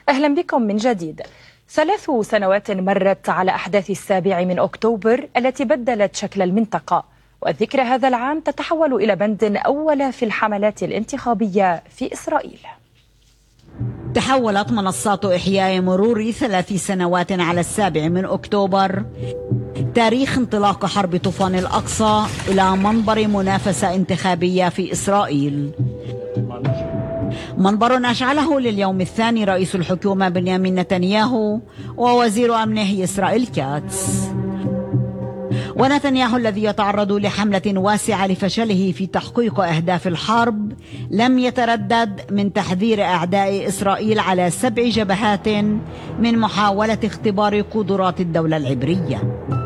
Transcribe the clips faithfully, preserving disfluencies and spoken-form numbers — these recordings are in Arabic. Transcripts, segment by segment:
أهلا بكم من جديد. ثلاث سنوات مرت على أحداث السابع من أكتوبر التي بدلت شكل المنطقة، والذكرى هذا العام تتحول إلى بند أول في الحملات الانتخابية في إسرائيل. تحولت منصات إحياء مرور ثلاث سنوات على السابع من أكتوبر تاريخ انطلاق حرب طوفان الأقصى إلى منبر منافسة انتخابية في إسرائيل، منبر أشعله لليوم الثاني رئيس الحكومة بنيامين نتنياهو ووزير أمنه إسرائيل كاتس. ونتنياهو الذي يتعرض لحملة واسعة لفشله في تحقيق أهداف الحرب لم يتردد من تحذير أعداء إسرائيل على سبع جبهات من محاولة اختبار قدرات الدولة العبرية.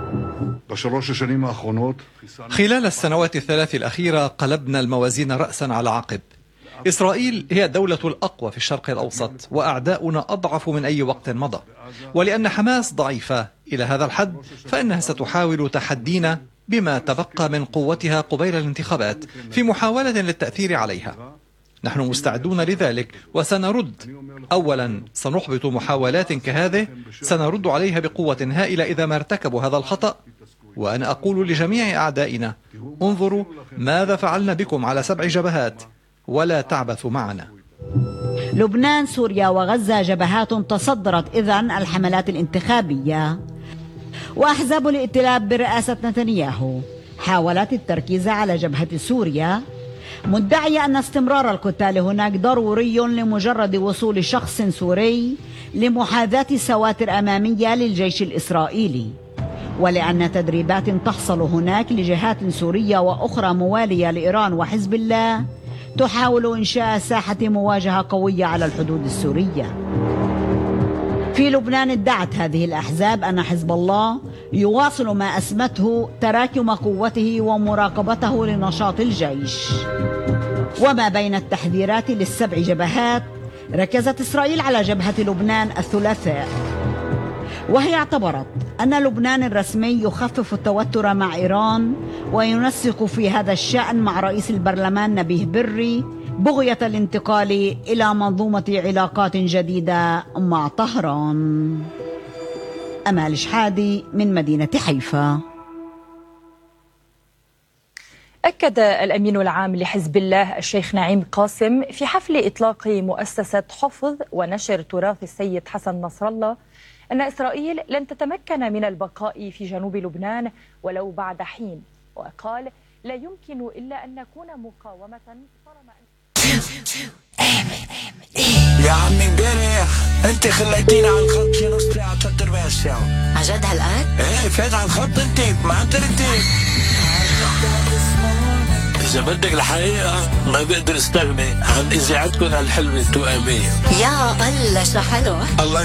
خلال السنوات الثلاث الأخيرة قلبنا الموازين رأسا على عقب. إسرائيل هي الدولة الأقوى في الشرق الأوسط، وأعداؤنا أضعف من أي وقت مضى، ولأن حماس ضعيفة إلى هذا الحد فإنها ستحاول تحدينا بما تبقى من قوتها قبيل الانتخابات في محاولة للتأثير عليها. نحن مستعدون لذلك وسنرد. أولا سنحبط محاولات كهذه، سنرد عليها بقوة هائلة إذا ما ارتكبوا هذا الخطأ. وأنا أقول لجميع أعدائنا: انظروا ماذا فعلنا بكم على سبع جبهات، ولا تعبثوا معنا. لبنان، سوريا وغزة جبهات تصدرت إذن الحملات الانتخابية، وأحزاب الائتلاف برئاسة نتنياهو حاولت التركيز على جبهة سوريا، مدعية أن استمرار القتال هناك ضروري لمجرد وصول شخص سوري لمحاذاة سواتر أمامية للجيش الإسرائيلي، ولأن تدريبات تحصل هناك لجهات سورية وأخرى موالية لإيران وحزب الله تحاول إنشاء ساحة مواجهة قوية على الحدود السورية. في لبنان ادعت هذه الأحزاب أن حزب الله يواصل ما أسمته تراكم قوته ومراقبته لنشاط الجيش. وما بين التحذيرات للسبع جبهات، ركزت إسرائيل على جبهة لبنان الثلاثاء، وهي اعتبرت أن لبنان الرسمي يخفف التوتر مع إيران وينسق في هذا الشأن مع رئيس البرلمان نبيه بري بغية الانتقال إلى منظومة علاقات جديدة مع طهران. أمال شحادي من مدينة حيفا. أكد الأمين العام لحزب الله الشيخ نعيم قاسم في حفل إطلاق مؤسسة حفظ ونشر تراث السيد حسن نصر الله أن إسرائيل لن تتمكن من البقاء في جنوب لبنان ولو بعد حين، وقال: لا يمكن إلا أن نكون مقاومة طالما يا عمي امبارح انت خليتيني على الخط شي نص ساعة ثلاث ارباع ساعة. عن جد هالقد؟ ايه فات على الخط انت ما عم تردي. إذا بدك الحقيقة ما بقدر استغني عن إذاعتكم الحلوة التوأمية. يا الله شو حلو. الله